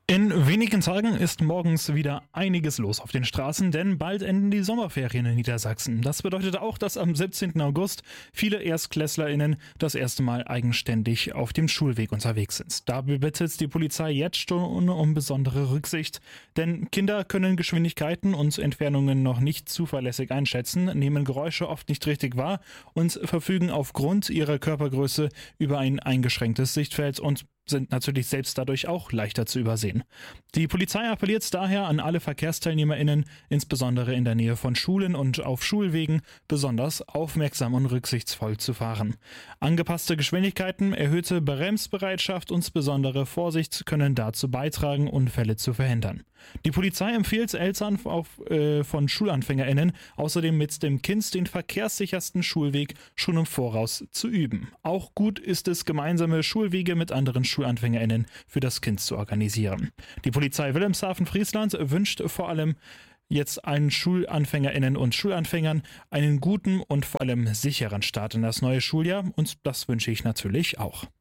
In wenigen Tagen ist morgens wieder einiges los auf den Straßen, denn bald enden die Sommerferien in Niedersachsen. Das bedeutet auch, dass am 17. August viele ErstklässlerInnen das erste Mal eigenständig auf dem Schulweg unterwegs sind. Da bittet die Polizei jetzt schon um besondere Rücksicht, denn Kinder können Geschwindigkeiten und Entfernungen noch nicht zuverlässig einschätzen, nehmen Geräusche oft nicht richtig wahr und verfügen aufgrund ihrer Körpergröße über ein eingeschränktes Sichtfeld und sind natürlich selbst dadurch auch leichter zu übersehen. Die Polizei appelliert daher an alle VerkehrsteilnehmerInnen, insbesondere in der Nähe von Schulen und auf Schulwegen, besonders aufmerksam und rücksichtsvoll zu fahren. Angepasste Geschwindigkeiten, erhöhte Bremsbereitschaft und besondere Vorsicht können dazu beitragen, Unfälle zu verhindern. Die Polizei empfiehlt Eltern von SchulanfängerInnen außerdem mit dem Kind den verkehrssichersten Schulweg schon im Voraus zu üben. Auch gut ist es, gemeinsame Schulwege mit anderen SchulanfängerInnen für das Kind zu organisieren. Die Polizei Wilhelmshaven-Friesland wünscht vor allem jetzt allen SchulanfängerInnen und Schulanfängern einen guten und vor allem sicheren Start in das neue Schuljahr und das wünsche ich natürlich auch.